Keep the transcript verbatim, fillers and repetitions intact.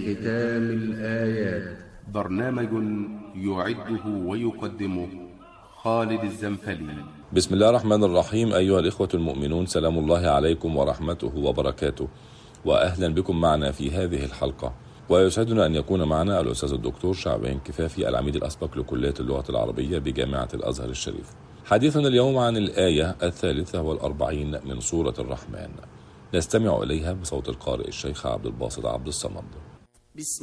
ختام الآيات. برنامج يعده ويقدمه خالد الزنفلي. بسم الله الرحمن الرحيم. أيها الإخوة المؤمنون، سلام الله عليكم ورحمته وبركاته، وأهلا بكم معنا في هذه الحلقة. ويسعدنا أن يكون معنا الأستاذ الدكتور شعبان كفافي، العميد الأسبق لكلية اللغة العربية بجامعة الأزهر الشريف. حديثنا اليوم عن الآية الثالثة والأربعين من سورة الرحمن، نستمع إليها بصوت القارئ الشيخ عبد الباسط عبد الصمد. بسم